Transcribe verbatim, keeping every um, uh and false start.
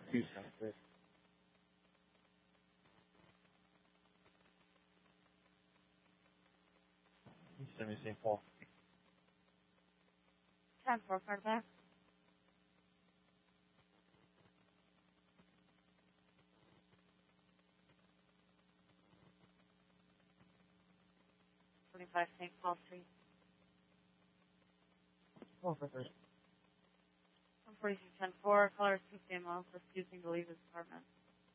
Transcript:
two sounds good. Send me Saint Paul. ten four, card back. twenty-five Saint Paul Street. Oh, for first. one forty-two ten four, caller is two P M also refusing to leave his apartment.